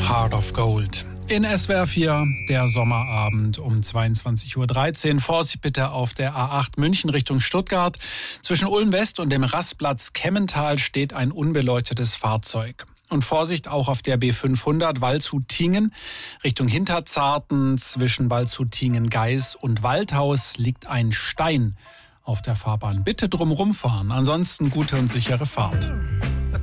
Heart of Gold. In SWR 4, der Sommerabend um 22.13 Uhr. Vorsicht bitte auf der A8 München Richtung Stuttgart. Zwischen Ulm West und dem Rastplatz Kemmental steht ein unbeleuchtetes Fahrzeug. Und Vorsicht auch auf der B500 Waldshut-Tiengen Richtung Hinterzarten. Zwischen Waldshut-Tiengen-Geis und Waldhaus liegt ein Stein auf der Fahrbahn. Bitte drumherum fahren, ansonsten gute und sichere Fahrt.